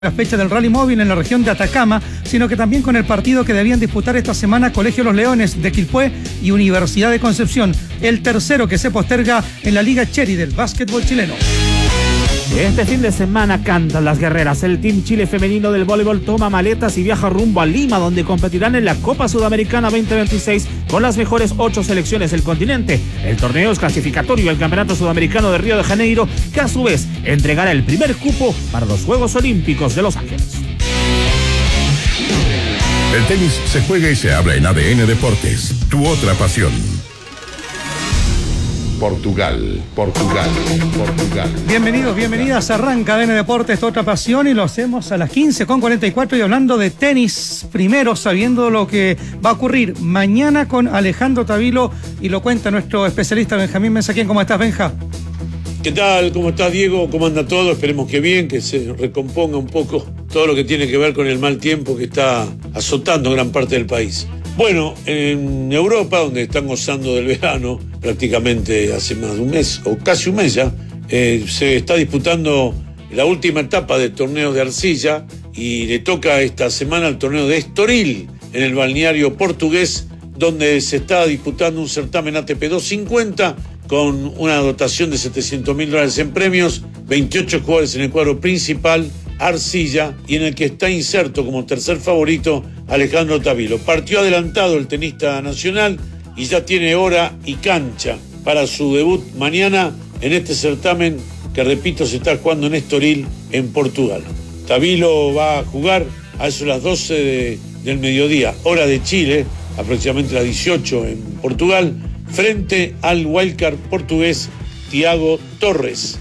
la fecha del Rally Móvil en la región de Atacama, sino que también con el partido que debían disputar esta semana Colegio Los Leones de Quilpué y Universidad de Concepción, el tercero que se posterga en la Liga Cherry del básquetbol chileno. Este fin de semana cantan las guerreras. El Team Chile femenino del voleibol toma maletas y viaja rumbo a Lima, donde competirán en la Copa Sudamericana 2026 con las mejores 8 selecciones del continente. El torneo es clasificatorio al Campeonato Sudamericano de Río de Janeiro, que a su vez entregará el primer cupo para los Juegos Olímpicos de Los Ángeles. El tenis se juega y se habla en ADN Deportes, tu otra pasión. Portugal. Bienvenidos, bienvenidas. Arranca ADN Deportes, tu otra pasión, y lo hacemos a las 15:44 y hablando de tenis primero, sabiendo lo que va a ocurrir mañana con Alejandro Tavilo, y lo cuenta nuestro especialista Benjamín Mensaquén. ¿Cómo estás, Benja? ¿Qué tal? ¿Cómo estás, Diego? ¿Cómo anda todo? Esperemos que bien, que se recomponga un poco todo lo que tiene que ver con el mal tiempo que está azotando gran parte del país. Bueno, en Europa, donde están gozando del verano, prácticamente hace más de un mes, o casi un mes ya, se está disputando la última etapa del torneo de arcilla y le toca esta semana el torneo de Estoril, en el balneario portugués, donde se está disputando un certamen ATP 250 con una dotación de $700.000 en premios, 28 jugadores en el cuadro principal, arcilla, y en el que está inserto como tercer favorito Alejandro Tavilo. Partió adelantado el tenista nacional y ya tiene hora y cancha para su debut mañana en este certamen que, repito, se está jugando en Estoril, en Portugal. Tavilo va a jugar a eso las 12 del mediodía, hora de Chile, aproximadamente las 18 en Portugal, frente al wildcard portugués Tiago Torres,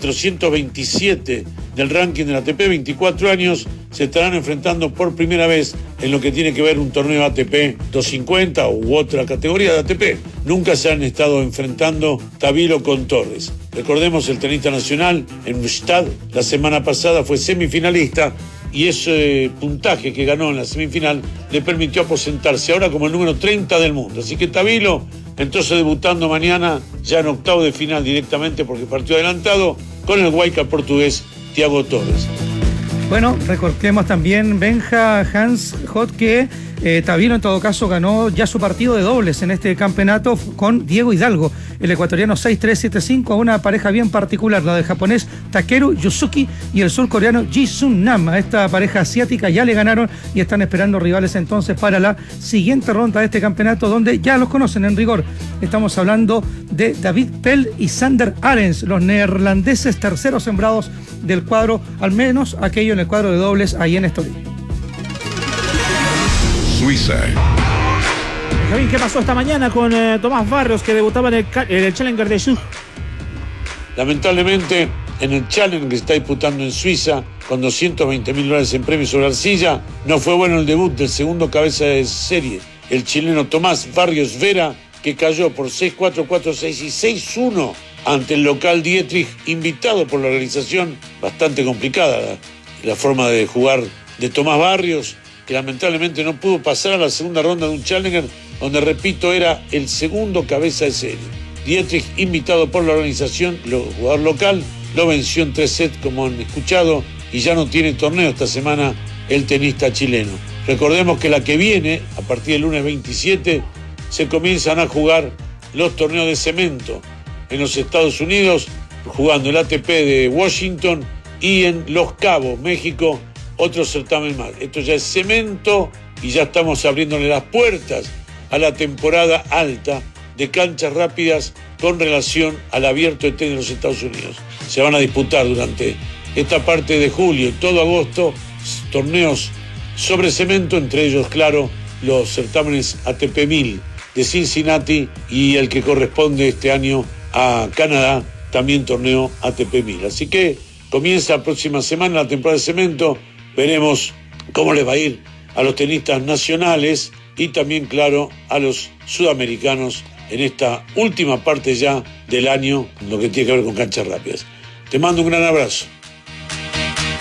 427 del ranking del ATP, 24 años, se estarán enfrentando por primera vez en lo que tiene que ver un torneo ATP 250 u otra categoría de ATP. Nunca se han estado enfrentando Tavilo con Torres. Recordemos, el tenista nacional en Stad la semana pasada fue semifinalista, y ese puntaje que ganó en la semifinal le permitió aposentarse ahora como el número 30 del mundo. Así que Tavilo entonces debutando mañana ya en octavo de final directamente, porque partió adelantado con el wildcard portugués Tiago Torres. Bueno, recordemos también, Benja, Hans Hot, que Tavilo en todo caso ganó ya su partido de dobles en este campeonato con Diego Hidalgo, el ecuatoriano 6-3, 7-5, a una pareja bien particular, la del japonés Takeru Yusuki y el surcoreano Ji-Sun Nam. A esta pareja asiática ya le ganaron y están esperando rivales entonces para la siguiente ronda de este campeonato, donde ya los conocen en rigor. Estamos hablando de David Pell y Sander Arens, los neerlandeses terceros sembrados del cuadro, al menos aquello en el cuadro de dobles ahí en Estoril. Suiza. Javín, ¿qué pasó esta mañana con Tomás Barrios, que debutaba en el Challenger de Zug? Lamentablemente, en el Challenger que se está disputando en Suiza, con $220.000 en premios sobre arcilla, no fue bueno el debut del segundo cabeza de serie, el chileno Tomás Barrios Vera, que cayó por 6-4, 4-6 y 6-1 ante el local Dietrich, invitado por la organización. Bastante complicada la forma de jugar de Tomás Barrios, que lamentablemente no pudo pasar a la segunda ronda de un Challenger, donde, repito, era el segundo cabeza de serie. Dietrich, invitado por la organización, el jugador local, lo venció en 3 sets, como han escuchado, y ya no tiene torneo esta semana el tenista chileno. Recordemos que la que viene, a partir del lunes 27, se comienzan a jugar los torneos de cemento en los Estados Unidos, jugando el ATP de Washington, y en Los Cabos, México, otro certamen más. Esto ya es cemento y ya estamos abriéndole las puertas a la temporada alta de canchas rápidas con relación al abierto de tenis de los Estados Unidos. Se van a disputar durante esta parte de julio y todo agosto torneos sobre cemento, entre ellos, claro, los certámenes ATP 1000 de Cincinnati y el que corresponde este año a Canadá, también torneo ATP 1000. Así que comienza la próxima semana la temporada de cemento. Veremos cómo les va a ir a los tenistas nacionales y también, claro, a los sudamericanos en esta última parte ya del año, lo que tiene que ver con canchas rápidas. Te mando un gran abrazo.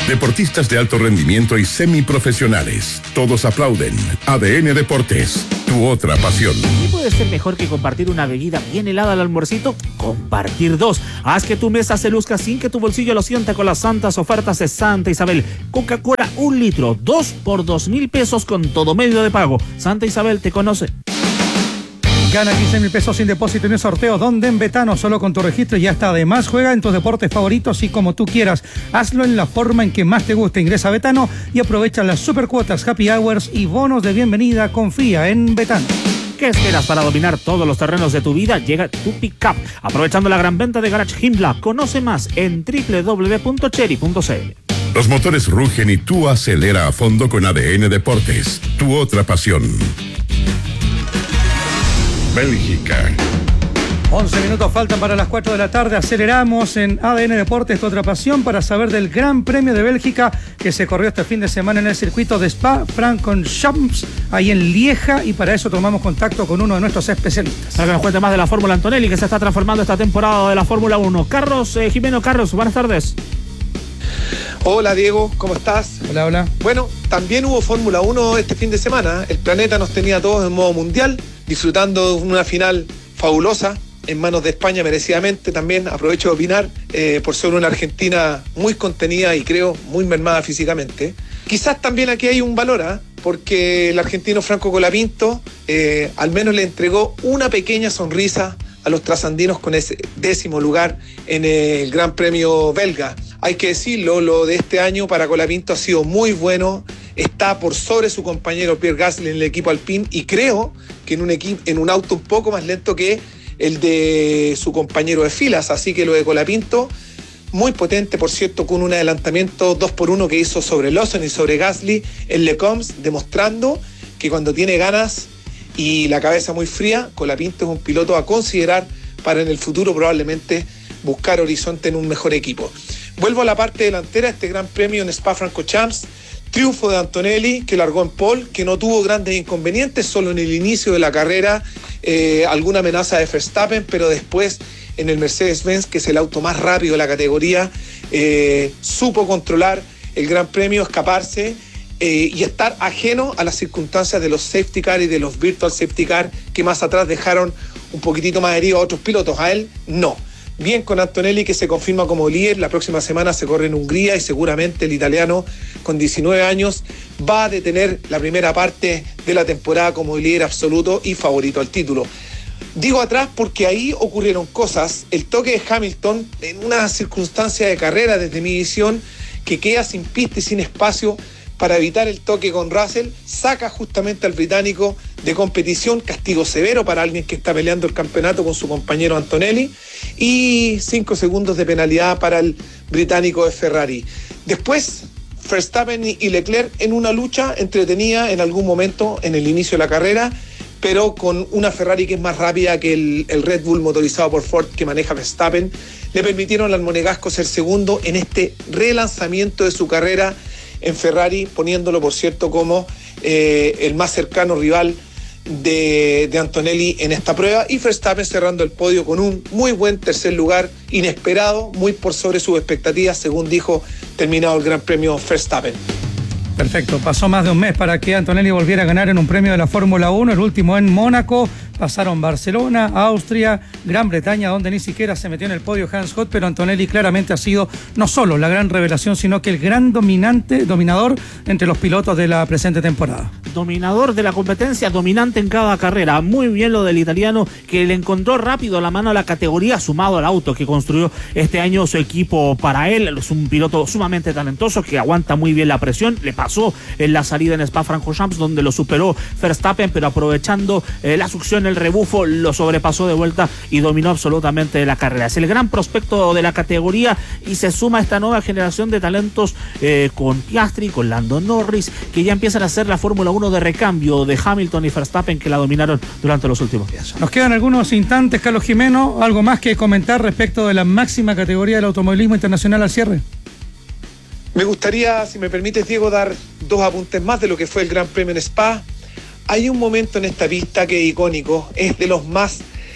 Deportistas de alto rendimiento y semiprofesionales. Todos aplauden. ADN Deportes, tu otra pasión. ¿Qué puede ser mejor que compartir una bebida bien helada al almuercito? Compartir dos. Haz que tu mesa se luzca sin que tu bolsillo lo sienta con las santas ofertas de Santa Isabel. Coca-Cola 1 litro, 2 por 2,000 pesos con todo medio de pago. Santa Isabel te conoce. Gana 15,000 pesos sin depósito en el sorteo donde en Betano, solo con tu registro y ya está. Además, juega en tus deportes favoritos y como tú quieras. Hazlo en la forma en que más te guste. Ingresa a Betano y aprovecha las supercuotas, happy hours y bonos de bienvenida. Confía en Betano. ¿Qué esperas para dominar todos los terrenos de tu vida? Llega tu Pickup, aprovechando la gran venta de Garage Himbla. Conoce más en www.chery.cl. Los motores rugen y tú acelera a fondo con ADN Deportes, tu otra pasión. Bélgica. 11 minutos faltan para las 4 de la tarde. Aceleramos en ADN Deportes, tu otra pasión, para saber del Gran Premio de Bélgica que se corrió este fin de semana en el circuito de Spa-Francorchamps, ahí en Lieja, y para eso tomamos contacto con uno de nuestros especialistas. Para que nos cuente más de la Fórmula Antonelli, que se está transformando esta temporada de la Fórmula 1. Carlos Jimeno. Carlos, buenas tardes. Hola Diego, ¿cómo estás? Hola, hola. Bueno, también hubo Fórmula 1 este fin de semana. El planeta nos tenía todos en modo mundial, disfrutando de una final fabulosa en manos de España merecidamente. También aprovecho de opinar por ser una Argentina muy contenida y creo muy mermada físicamente. Quizás también aquí hay un valor, porque el argentino Franco Colapinto al menos le entregó una pequeña sonrisa a los trasandinos con ese 10º lugar en el Gran Premio belga. Hay que decirlo, lo de este año para Colapinto ha sido muy bueno. Está por sobre su compañero Pierre Gasly en el equipo Alpine y creo que en un auto un poco más lento que el de su compañero de filas. Así que lo de Colapinto, muy potente, por cierto, con un adelantamiento 2-1 que hizo sobre Lawson y sobre Gasly en Le Combs, demostrando que cuando tiene ganas y la cabeza muy fría, Colapinto es un piloto a considerar para en el futuro probablemente buscar horizonte en un mejor equipo. Vuelvo a la parte delantera, este Gran Premio en Spa-Francorchamps. Triunfo de Antonelli, que largó en pole, que no tuvo grandes inconvenientes, solo en el inicio de la carrera alguna amenaza de Verstappen, pero después en el Mercedes-Benz, que es el auto más rápido de la categoría, supo controlar el Gran Premio, escaparse y estar ajeno a las circunstancias de los safety car y de los virtual safety car que más atrás dejaron un poquitito más heridos a otros pilotos. A él no. Bien con Antonelli, que se confirma como líder. La próxima semana se corre en Hungría y seguramente el italiano con 19 años va a detener la primera parte de la temporada como líder absoluto y favorito al título. Digo atrás porque ahí ocurrieron cosas. El toque de Hamilton en una circunstancia de carrera, desde mi visión, que queda sin pista y sin espacio para evitar el toque con Russell, saca justamente al británico de competición, castigo severo para alguien que está peleando el campeonato con su compañero Antonelli, y 5 segundos de penalidad para el británico de Ferrari. Después, Verstappen y Leclerc en una lucha entretenida en algún momento en el inicio de la carrera, pero con una Ferrari que es más rápida que el Red Bull motorizado por Ford que maneja Verstappen, le permitieron al monegasco ser segundo en este relanzamiento de su carrera en Ferrari, poniéndolo, por cierto, como el más cercano rival de Antonelli en esta prueba, y Verstappen cerrando el podio con un muy buen tercer lugar, inesperado, muy por sobre sus expectativas, según dijo terminado el Gran Premio Verstappen. Perfecto, pasó más de un mes para que Antonelli volviera a ganar en un premio de la Fórmula 1, el último en Mónaco. Pasaron Barcelona, Austria, Gran Bretaña, donde ni siquiera se metió en el podio Hans Hott, pero Antonelli claramente ha sido no solo la gran revelación, sino que el gran dominador entre los pilotos de la presente temporada. Dominador de la competencia, dominante en cada carrera. Muy bien lo del italiano, que le encontró rápido la mano a la categoría, sumado al auto que construyó este año su equipo para él. Es un piloto sumamente talentoso que aguanta muy bien la presión. Le pasó en la salida en Spa-Francorchamps, donde lo superó Verstappen, pero aprovechando la succión, el rebufo, lo sobrepasó de vuelta y dominó absolutamente la carrera. Es el gran prospecto de la categoría y se suma a esta nueva generación de talentos con Piastri, con Lando Norris, que ya empiezan a hacer la Fórmula 1 de recambio de Hamilton y Verstappen, que la dominaron durante los últimos días. Nos quedan algunos instantes, Carlos Jimeno. ¿Algo más que comentar respecto de la máxima categoría del automovilismo internacional al cierre? Me gustaría, si me permites, Diego, dar 2 apuntes más de lo que fue el Gran Premio en Spa. Hay un momento en esta pista que es icónico, es de los más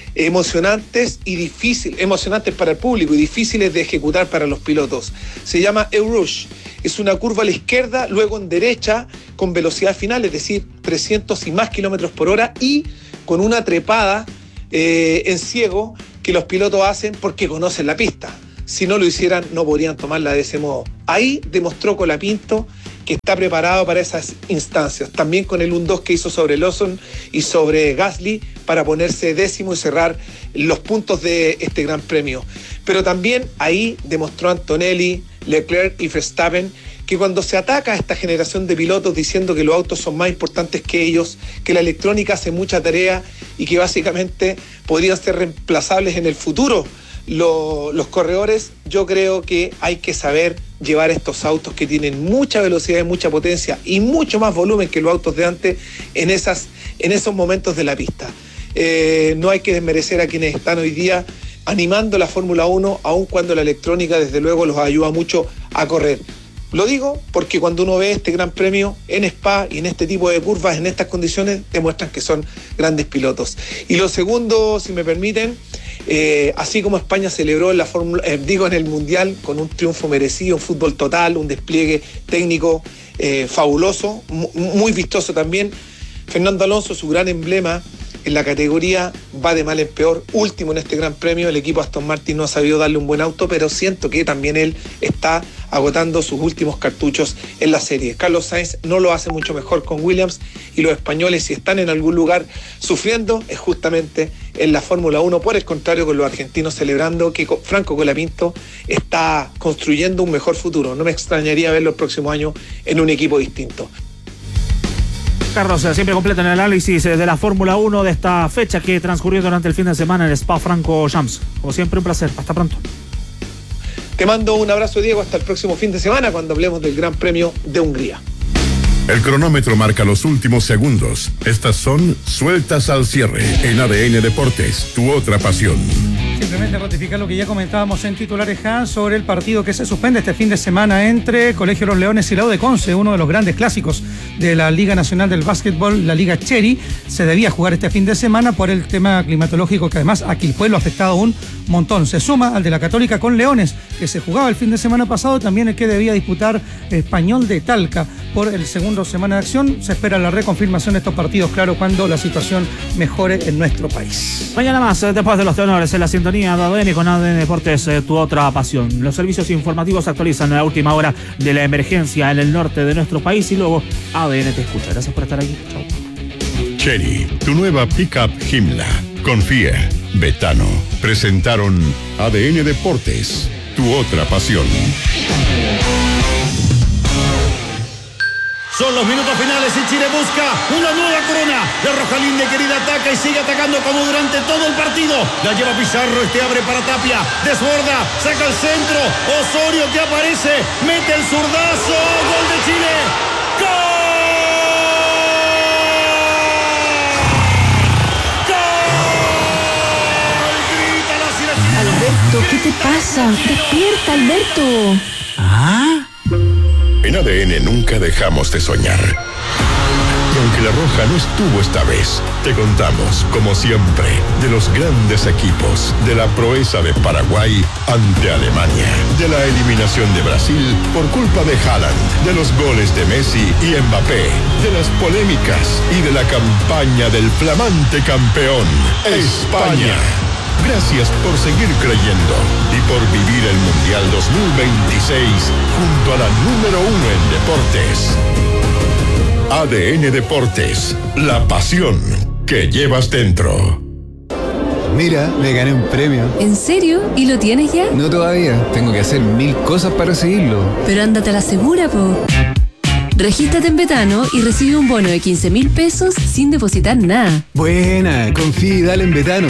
emocionantes para el público y difíciles de ejecutar para los pilotos. Se llama Eau-Rouge. Es una curva a la izquierda, luego en derecha, con velocidad final, es decir, 300 y más kilómetros por hora, y con una trepada en ciego que los pilotos hacen porque conocen la pista. Si no lo hicieran, no podrían tomarla de ese modo. Ahí demostró Colapinto que está preparado para esas instancias. También con el 1-2 que hizo sobre Lawson y sobre Gasly para ponerse décimo y cerrar los puntos de este Gran Premio. Pero también ahí demostró Antonelli, Leclerc y Verstappen que cuando se ataca a esta generación de pilotos diciendo que los autos son más importantes que ellos, que la electrónica hace mucha tarea y que básicamente podrían ser reemplazables en el futuro los corredores, yo creo que hay que saber llevar estos autos que tienen mucha velocidad y mucha potencia y mucho más volumen que los autos de antes en esos momentos de la pista. No hay que desmerecer a quienes están hoy día animando la Fórmula 1, aun cuando la electrónica desde luego los ayuda mucho a correr. Lo digo porque cuando uno ve este Gran Premio en Spa y en este tipo de curvas, en estas condiciones, demuestran que son grandes pilotos. Y lo segundo, si me permiten, así como España celebró en el Mundial con un triunfo merecido, un fútbol total, un despliegue técnico fabuloso, muy vistoso también, Fernando Alonso, su gran emblema en la categoría, va de mal en peor, último en este Gran Premio. El equipo Aston Martin no ha sabido darle un buen auto, pero siento que también él está agotando sus últimos cartuchos en la serie. Carlos Sainz no lo hace mucho mejor con Williams, y los españoles, si están en algún lugar sufriendo, es justamente en la Fórmula 1, por el contrario, con los argentinos celebrando que Franco Colapinto está construyendo un mejor futuro. No me extrañaría verlo el próximo año en un equipo distinto. Carlos, siempre completo en el análisis de la Fórmula 1 de esta fecha que transcurrió durante el fin de semana en Spa-Francorchamps. Como siempre, un placer. Hasta pronto. Te mando un abrazo, Diego. Hasta el próximo fin de semana cuando hablemos del Gran Premio de Hungría. El cronómetro marca los últimos segundos. Estas son sueltas al cierre en ADN Deportes, tu otra pasión. Simplemente ratificar lo que ya comentábamos en titulares, Hans, sobre el partido que se suspende este fin de semana entre Colegio Los Leones y la U de Conce, uno de los grandes clásicos de la Liga Nacional del Básquetbol, la Liga Cherry. Se debía jugar este fin de semana por el tema climatológico, que además a Quilpué lo ha afectado un montón. Se suma al de la Católica con Leones, que se jugaba el fin de semana pasado, también el que debía disputar Español de Talca por el segundo semana de acción. Se espera la reconfirmación de estos partidos, claro, cuando la situación mejore en nuestro país. Mañana más, después de los tenores, en la sintonía de ADN con ADN Deportes, tu otra pasión. Los servicios informativos actualizan la última hora de la emergencia en el norte de nuestro país y luego ADN te escucha. Gracias por estar aquí. Chao. Cherry, tu nueva pickup Himla. Confía, Betano. Presentaron ADN Deportes, tu otra pasión. Son los minutos finales y Chile busca una nueva corona. La Rojalinde querida ataca y sigue atacando como durante todo el partido. La lleva Pizarro, abre para Tapia, desborda, saca el centro. Osorio que aparece, mete el zurdazo. Gol de Chile. ¡Gol! ¡Grita la selección! Alberto, ¿qué te pasa? Despierta, Alberto. ¿Ah? En ADN nunca dejamos de soñar. Y aunque la Roja no estuvo esta vez, te contamos, como siempre, de los grandes equipos, de la proeza de Paraguay ante Alemania, de la eliminación de Brasil por culpa de Haaland, de los goles de Messi y Mbappé, de las polémicas y de la campaña del flamante campeón, España. Gracias por seguir creyendo y por vivir el Mundial 2026 junto a la número 1 en deportes. ADN Deportes, la pasión que llevas dentro. Mira, me gané un premio. ¿En serio? ¿Y lo tienes ya? No todavía, tengo que hacer 1000 cosas para recibirlo. Pero ándate a la segura, po. Regístrate en Betano y recibe un bono de 15.000 pesos sin depositar nada. Buena, confía y dale en Betano.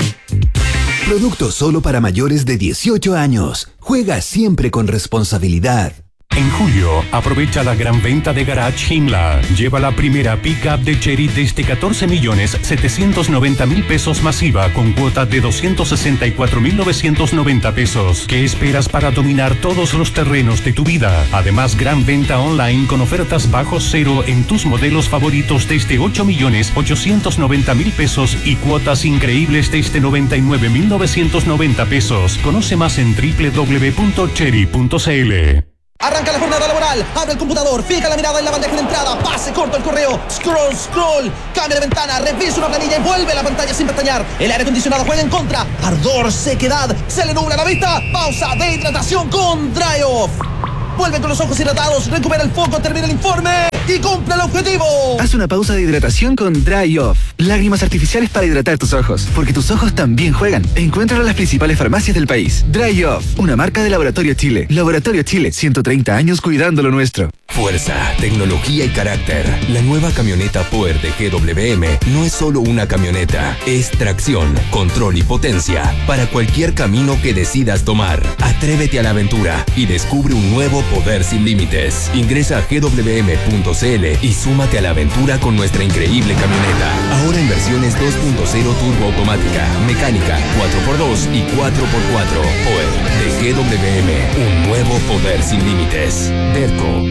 Producto solo para mayores de 18 años. Juega siempre con responsabilidad. En julio, aprovecha la gran venta de Garage Himla. Lleva la primera pick-up de Chery desde 14.790.000 pesos masiva con cuota de 264.990 pesos. ¿Qué esperas para dominar todos los terrenos de tu vida? Además, gran venta online con ofertas bajo cero en tus modelos favoritos desde 8.890.000 pesos y cuotas increíbles desde 99.990 pesos. Conoce más en www.chery.cl. Arranca la jornada laboral, abre el computador, fija la mirada en la bandeja de entrada, pase corto el correo, scroll, cambia de ventana, revisa una planilla y vuelve a la pantalla sin pestañear. El aire acondicionado juega en contra, ardor, sequedad, se le nubla la vista, pausa de hidratación con Dry Off. Vuelve con los ojos hidratados, recupera el foco, termina el informe y cumple el objetivo. Haz una pausa de hidratación con Dry Off. Lágrimas artificiales para hidratar tus ojos, porque tus ojos también juegan. Encuéntralo en las principales farmacias del país. Dry Off, una marca de Laboratorio Chile. Laboratorio Chile, 130 años cuidando lo nuestro. Fuerza, tecnología y carácter. La nueva camioneta Power de GWM no es solo una camioneta, es tracción, control y potencia para cualquier camino que decidas tomar. Atrévete a la aventura y descubre un nuevo poder sin límites. Ingresa a gwm.cl y súmate a la aventura con nuestra increíble camioneta. Ahora en versiones 2.0 turbo automática, mecánica, 4x2 y 4x4. Power de GWM, un nuevo poder sin límites. Derco.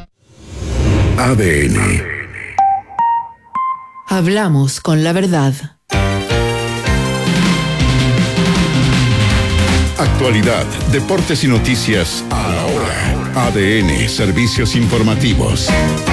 ADN. Hablamos con la verdad. Actualidad, deportes y noticias a la hora. ADN, servicios informativos.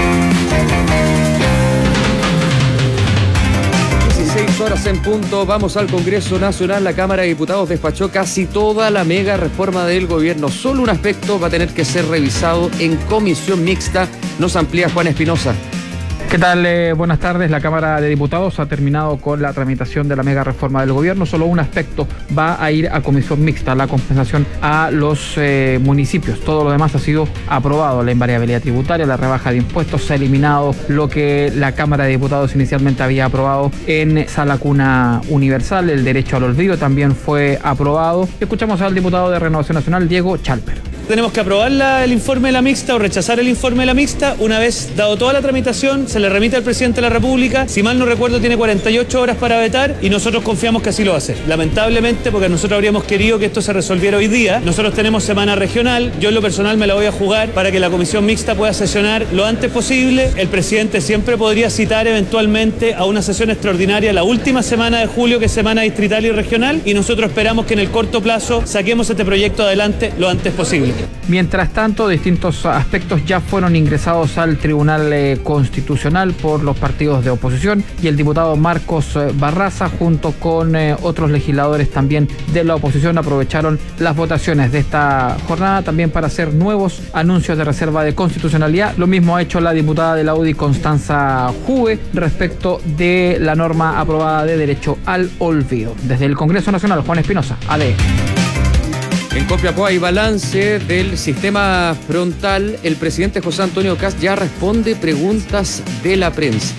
16 horas en punto, vamos al Congreso Nacional. La Cámara de Diputados despachó casi toda la mega reforma del gobierno. Solo un aspecto va a tener que ser revisado en comisión mixta. Nos amplía Juan Espinosa. ¿Qué tal? Buenas tardes. La Cámara de Diputados ha terminado con la tramitación de la mega reforma del gobierno. Solo un aspecto va a ir a comisión mixta, la compensación a los municipios. Todo lo demás ha sido aprobado. La invariabilidad tributaria, la rebaja de impuestos, se ha eliminado lo que la Cámara de Diputados inicialmente había aprobado en Sala Cuna Universal. El derecho al olvido también fue aprobado. Escuchamos al diputado de Renovación Nacional, Diego Chalper. Tenemos que aprobar el informe de la mixta o rechazar el informe de la mixta. Una vez dado toda la tramitación, se le remite al presidente de la República. Si mal no recuerdo, tiene 48 horas para vetar y nosotros confiamos que así lo va a hacer. Lamentablemente, porque nosotros habríamos querido que esto se resolviera hoy día. Nosotros tenemos semana regional. Yo en lo personal me la voy a jugar para que la comisión mixta pueda sesionar lo antes posible. El presidente siempre podría citar eventualmente a una sesión extraordinaria la última semana de julio, que es semana distrital y regional, y nosotros esperamos que en el corto plazo saquemos este proyecto adelante lo antes posible. Mientras tanto, distintos aspectos ya fueron ingresados al Tribunal Constitucional por los partidos de oposición y el diputado Marcos Barraza junto con otros legisladores también de la oposición aprovecharon las votaciones de esta jornada también para hacer nuevos anuncios de reserva de constitucionalidad. Lo mismo ha hecho la diputada de la UDI Constanza Juve respecto de la norma aprobada de derecho al olvido. Desde el Congreso Nacional, Juan Espinosa, ADN. En Copiapó hay balance del sistema frontal. El presidente José Antonio Kast ya responde preguntas de la prensa.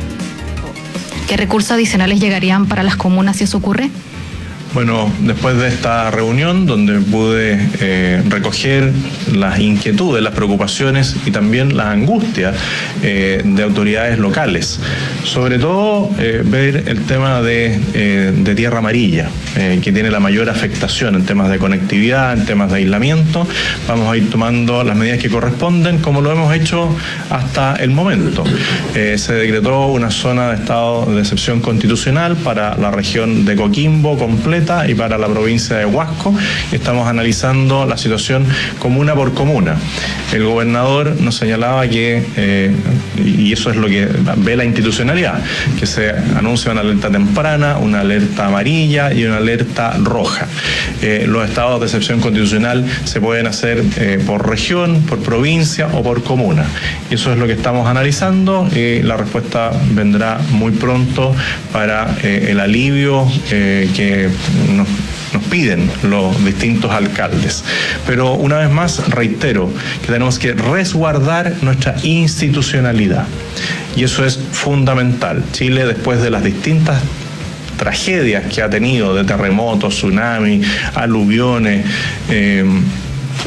¿Qué recursos adicionales llegarían para las comunas si eso ocurre? Bueno, después de esta reunión donde pude recoger las inquietudes, las preocupaciones y también las angustias de autoridades locales, sobre todo ver el tema de Tierra Amarilla, que tiene la mayor afectación en temas de conectividad, en temas de aislamiento. Vamos a ir tomando las medidas que corresponden, como lo hemos hecho hasta el momento. Se decretó una zona de estado de excepción constitucional para la región de Coquimbo completa y para la provincia de Huasco. Estamos analizando la situación comuna por comuna. El gobernador nos señalaba que, y eso es lo que ve la institucionalidad, que se anuncia una alerta temprana, una alerta amarilla y una alerta roja. Los estados de excepción constitucional se pueden hacer por región, por provincia o por comuna. Y eso es lo que estamos analizando y la respuesta vendrá muy pronto para el alivio que nos piden los distintos alcaldes. Pero una vez más reitero que tenemos que resguardar nuestra institucionalidad y eso es fundamental. Chile, después de las distintas tragedias que ha tenido de terremotos, tsunamis, aluviones,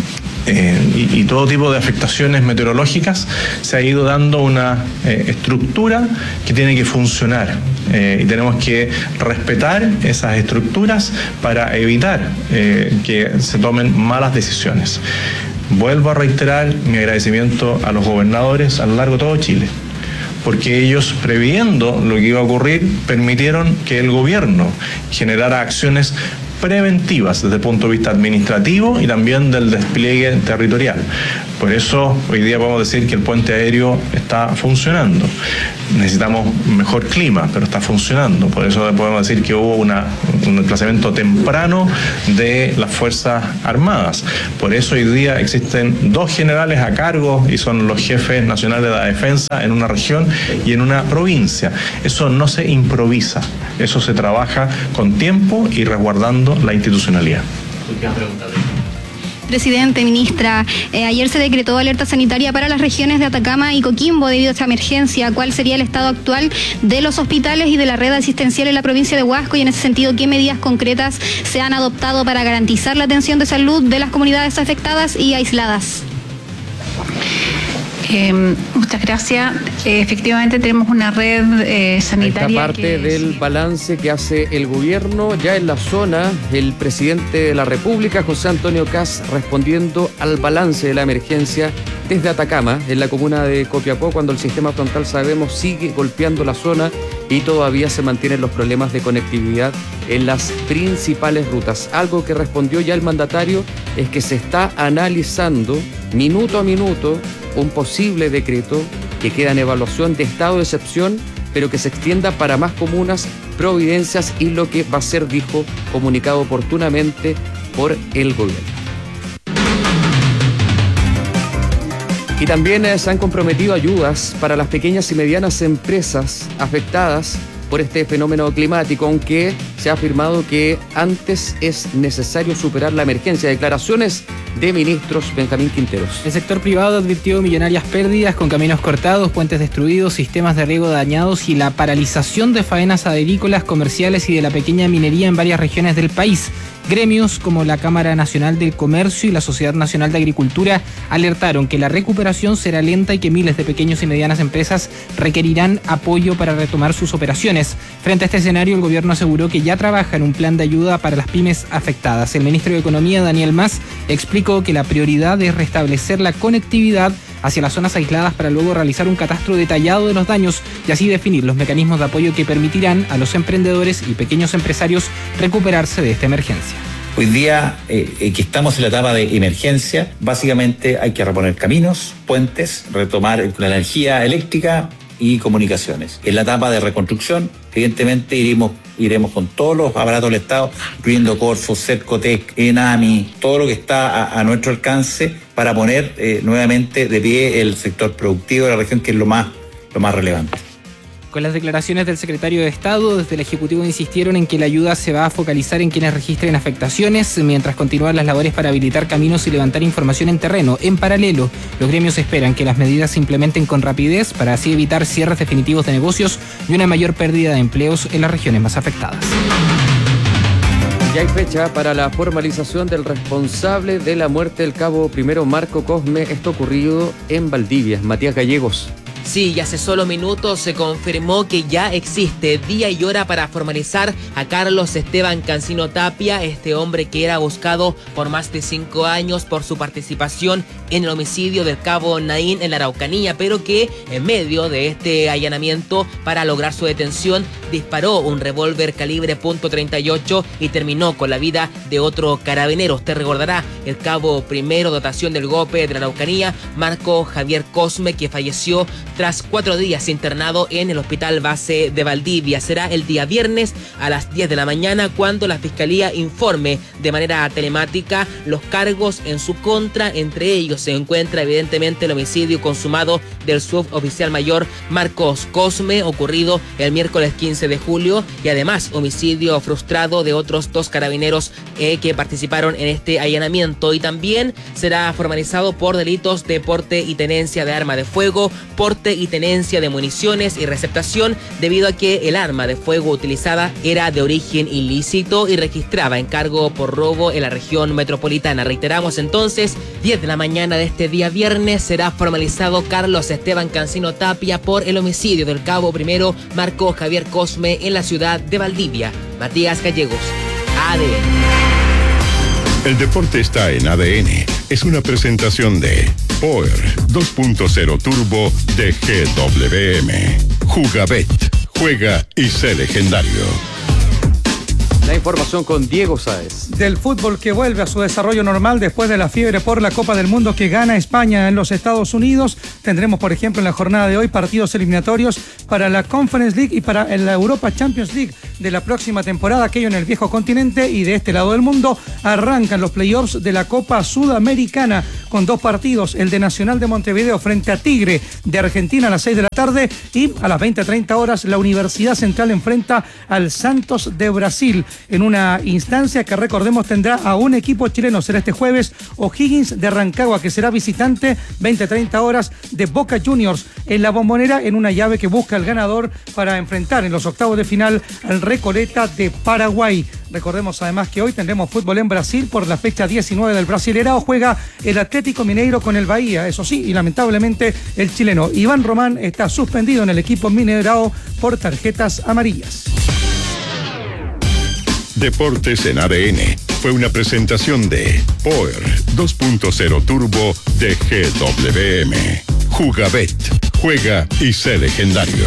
y todo tipo de afectaciones meteorológicas, se ha ido dando una estructura que tiene que funcionar y tenemos que respetar esas estructuras para evitar que se tomen malas decisiones. Vuelvo a reiterar mi agradecimiento a los gobernadores a lo largo de todo Chile, porque ellos, previendo lo que iba a ocurrir, permitieron que el gobierno generara acciones preventivas desde el punto de vista administrativo y también del despliegue territorial. Por eso hoy día podemos decir que el puente aéreo está funcionando. Necesitamos mejor clima, pero está funcionando. Por eso podemos decir que hubo un desplazamiento temprano de las Fuerzas Armadas. Por eso hoy día existen 2 generales a cargo y son los jefes nacionales de la defensa en una región y en una provincia. Eso no se improvisa, eso se trabaja con tiempo y resguardando la institucionalidad. Presidente, ministra, ayer se decretó alerta sanitaria para las regiones de Atacama y Coquimbo debido a esta emergencia. ¿Cuál sería el estado actual de los hospitales y de la red asistencial en la provincia de Huasco? Y en ese sentido, ¿qué medidas concretas se han adoptado para garantizar la atención de salud de las comunidades afectadas y aisladas? Muchas gracias. Efectivamente tenemos una red sanitaria. Esta parte del balance que hace el gobierno ya en la zona, el presidente de la República, José Antonio Kast, respondiendo al balance de la emergencia desde Atacama, en la comuna de Copiapó, cuando el sistema frontal, sabemos, sigue golpeando la zona y todavía se mantienen los problemas de conectividad en las principales rutas. Algo que respondió ya el mandatario es que se está analizando minuto a minuto un posible decreto que queda en evaluación de estado de excepción, pero que se extienda para más comunas, providencias y lo que va a ser, dijo, comunicado oportunamente por el gobierno. Y también se han comprometido ayudas para las pequeñas y medianas empresas afectadas por este fenómeno climático, aunque se ha afirmado que antes es necesario superar la emergencia. Declaraciones de ministros Benjamín Quinteros. El sector privado advirtió millonarias pérdidas con caminos cortados, puentes destruidos, sistemas de riego dañados y la paralización de faenas agrícolas, comerciales y de la pequeña minería en varias regiones del país. Gremios como la Cámara Nacional del Comercio y la Sociedad Nacional de Agricultura alertaron que la recuperación será lenta y que miles de pequeños y medianas empresas requerirán apoyo para retomar sus operaciones. Frente a este escenario, el gobierno aseguró que ya trabaja en un plan de ayuda para las pymes afectadas. El ministro de Economía, Daniel Mas, explicó que la prioridad es restablecer la conectividad hacia las zonas aisladas para luego realizar un catastro detallado de los daños y así definir los mecanismos de apoyo que permitirán a los emprendedores y pequeños empresarios recuperarse de esta emergencia. Hoy día que estamos en la etapa de emergencia, básicamente hay que reponer caminos, puentes, retomar la energía eléctrica y comunicaciones. En la etapa de reconstrucción, evidentemente iremos con todos los aparatos del Estado, incluyendo Corfo, Cercotec, ENAMI, todo lo que está a nuestro alcance para poner nuevamente de pie el sector productivo de la región, que es lo más relevante. Con las declaraciones del secretario de Estado, desde el Ejecutivo insistieron en que la ayuda se va a focalizar en quienes registren afectaciones, mientras continúan las labores para habilitar caminos y levantar información en terreno. En paralelo, los gremios esperan que las medidas se implementen con rapidez para así evitar cierres definitivos de negocios y una mayor pérdida de empleos en las regiones más afectadas. Ya hay fecha para la formalización del responsable de la muerte del cabo primero Marco Cosme, esto ocurrido en Valdivia. Matías Gallegos. Sí, y hace solo minutos se confirmó que ya existe día y hora para formalizar a Carlos Esteban Cancino Tapia, este hombre que era buscado por más de 5 años por su participación en el homicidio del cabo Naín en la Araucanía, pero que en medio de este allanamiento, para lograr su detención, disparó un revólver calibre .38 y terminó con la vida de otro carabinero. Usted recordará el cabo primero dotación del GOPE de la Araucanía, Marco Javier Cosme, que falleció tras 4 días internado en el Hospital Base de Valdivia. Será el día viernes a las 10 de la mañana cuando la Fiscalía informe de manera telemática los cargos en su contra. Entre ellos se encuentra evidentemente el homicidio consumado del suboficial mayor Marcos Cosme, ocurrido el miércoles 15 de julio, y además homicidio frustrado de otros 2 carabineros que participaron en este allanamiento. Y también será formalizado por delitos de porte y tenencia de arma de fuego, porte porte y tenencia de municiones y receptación debido a que el arma de fuego utilizada era de origen ilícito y registraba encargo por robo en la región metropolitana. Reiteramos entonces, 10 de la mañana de este día viernes será formalizado Carlos Esteban Cancino Tapia por el homicidio del cabo primero Marco Javier Cosme en la ciudad de Valdivia. Matías Gallegos, ADN. El deporte está en ADN. Es una presentación de Power 2.0 Turbo de GWM. Jugabet. Juega y sé legendario. La información con Diego Sáez. Del fútbol que vuelve a su desarrollo normal después de la fiebre por la Copa del Mundo que gana España en los Estados Unidos. Tendremos, por ejemplo, en la jornada de hoy partidos eliminatorios para la Conference League y para la Europa Champions League de la próxima temporada, aquello en el viejo continente, y de este lado del mundo arrancan los playoffs de la Copa Sudamericana con 2 partidos, el de Nacional de Montevideo frente a Tigre de Argentina a las 6 de la tarde y a las 20:30 horas la Universidad Central enfrenta al Santos de Brasil en una instancia que, recordemos, tendrá a un equipo chileno. Será este jueves O'Higgins de Rancagua, que será visitante, 20:30 horas, de Boca Juniors en la Bombonera, en una llave que busca el ganador para enfrentar en los octavos de final al Recoleta de Paraguay. Recordemos además que hoy tendremos fútbol en Brasil por la fecha 19 del Brasileirao. Juega el Atlético Mineiro con el Bahía, eso sí, y lamentablemente el chileno Iván Román está suspendido en el equipo mineirao por tarjetas amarillas. Deportes en ADN fue una presentación de Power 2.0 Turbo de GWM. Jugabet. Juega y sé legendario.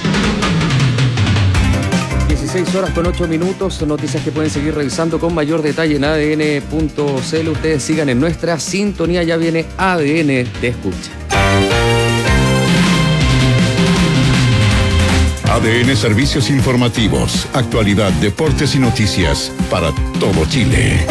16 horas con 8 minutos, noticias que pueden seguir revisando con mayor detalle en adn.cl. Ustedes sigan en nuestra sintonía, ya viene ADN de escucha. ADN Servicios Informativos, actualidad, deportes y noticias para todo Chile.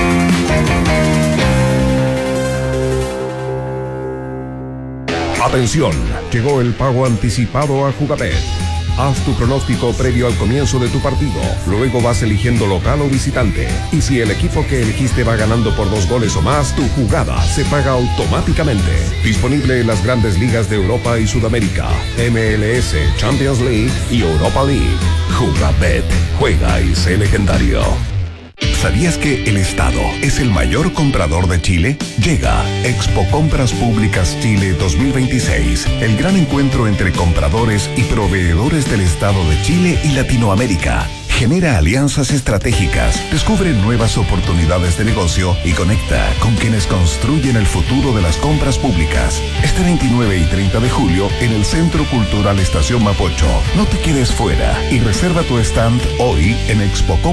Atención, llegó el pago anticipado a Jugabet. Haz tu pronóstico previo al comienzo de tu partido. Luego vas eligiendo local o visitante. Y si el equipo que elegiste va ganando por 2 goles o más, tu jugada se paga automáticamente. Disponible en las grandes ligas de Europa y Sudamérica, MLS, Champions League y Europa League. Jugabet. Juega y sé legendario. ¿Sabías que el Estado es el mayor comprador de Chile? Llega Expo Compras Públicas Chile 2026, el gran encuentro entre compradores y proveedores del Estado de Chile y Latinoamérica. Genera alianzas estratégicas, descubre nuevas oportunidades de negocio y conecta con quienes construyen el futuro de las compras públicas. Este 29 y 30 de julio en el Centro Cultural Estación Mapocho. No te quedes fuera y reserva tu stand hoy en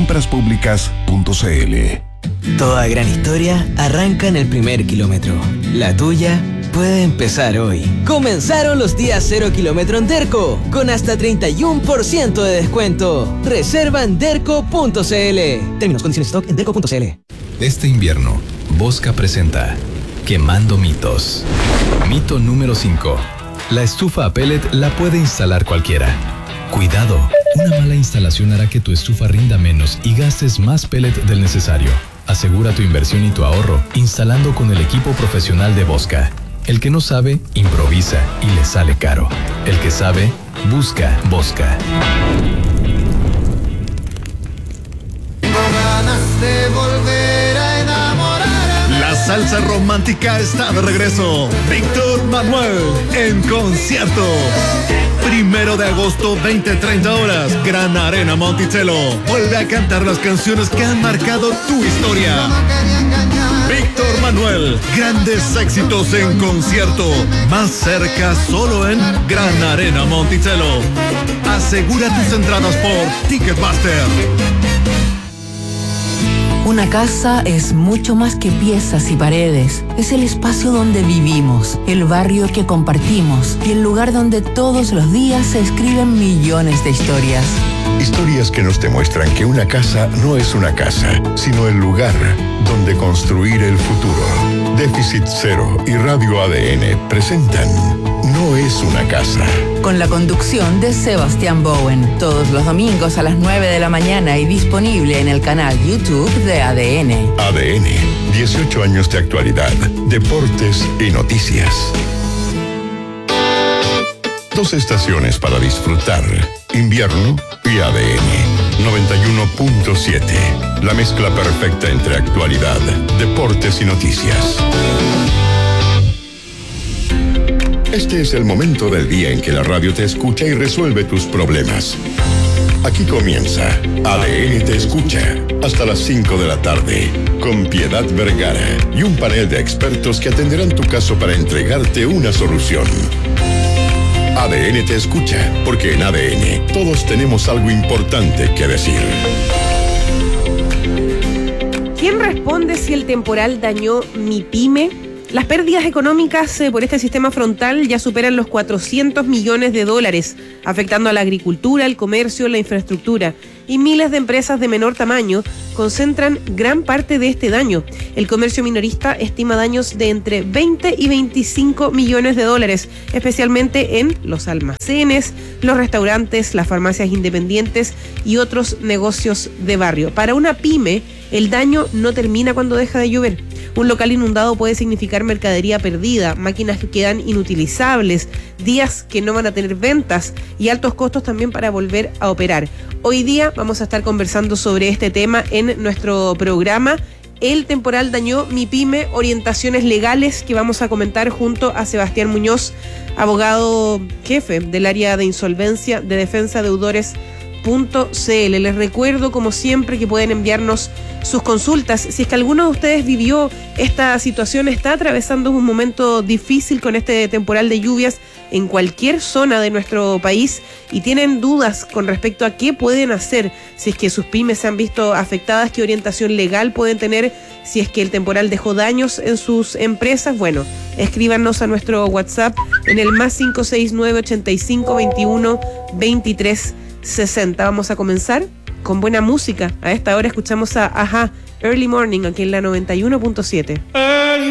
expocompraspúblicas.cl. Toda gran historia arranca en el primer kilómetro. La tuya puede empezar hoy. Comenzaron los días 0 kilómetro en Derco, con hasta 31% de descuento. Reserva en derco.cl. Términos, condiciones, stock en derco.cl. Este invierno, Bosca presenta Quemando mitos. Mito número 5. La estufa a pellet la puede instalar cualquiera. Cuidado, una mala instalación hará que tu estufa rinda menos y gastes más pellet del necesario. Asegura tu inversión y tu ahorro instalando con el equipo profesional de Bosca. El que no sabe, improvisa y le sale caro. El que sabe, busca Bosca. Tengo ganas de volver a enamorarme. La salsa romántica está de regreso. Víctor Manuel en concierto. 1 de agosto, 20:30 horas, Gran Arena Monticello. Vuelve a cantar las canciones que han marcado tu historia. Víctor Manuel, grandes éxitos en concierto. Más cerca solo en Gran Arena Monticello. Asegura tus entradas por Ticketmaster. Una casa es mucho más que piezas y paredes. Es el espacio donde vivimos, el barrio que compartimos y el lugar donde todos los días se escriben millones de historias. Historias que nos demuestran que una casa no es una casa, sino el lugar donde construir el futuro. Déficit Cero y Radio ADN presentan No es una casa. Con la conducción de Sebastián Bowen, todos los domingos a las 9 de la mañana y disponible en el canal YouTube de ADN. ADN, 18 años de actualidad, deportes y noticias. 2 estaciones para disfrutar. Invierno y ADN 91.7. La mezcla perfecta entre actualidad, deportes y noticias. Este es el momento del día en que la radio te escucha y resuelve tus problemas. Aquí comienza ADN Te Escucha hasta las 5 de la tarde con Piedad Vergara y un panel de expertos que atenderán tu caso para entregarte una solución. ADN Te Escucha, porque en ADN todos tenemos algo importante que decir. ¿Quién responde si el temporal dañó mi pyme? Las pérdidas económicas por este sistema frontal ya superan los 400 millones de dólares, afectando a la agricultura, el comercio, la infraestructura, y miles de empresas de menor tamaño concentran gran parte de este daño. El comercio minorista estima daños de entre 20 y 25 millones de dólares, especialmente en los almacenes, los restaurantes, las farmacias independientes y otros negocios de barrio. Para una pyme, el daño no termina cuando deja de llover. Un local inundado puede significar mercadería perdida, máquinas que quedan inutilizables, días que no van a tener ventas y altos costos también para volver a operar. Hoy día vamos a estar conversando sobre este tema en nuestro programa. El temporal dañó mi pyme, orientaciones legales que vamos a comentar junto a Sebastián Muñoz, abogado jefe del área de insolvencia de Defensa Deudores .cl. Les recuerdo, como siempre, que pueden enviarnos sus consultas. Si es que alguno de ustedes vivió esta situación, está atravesando un momento difícil con este temporal de lluvias en cualquier zona de nuestro país y tienen dudas con respecto a qué pueden hacer si es que sus pymes se han visto afectadas, qué orientación legal pueden tener si es que el temporal dejó daños en sus empresas, bueno, escríbanos a nuestro WhatsApp en el más 569 85 21 23 60. Vamos a comenzar con buena música. A esta hora escuchamos a Aja, Early Morning, aquí en la 91.7.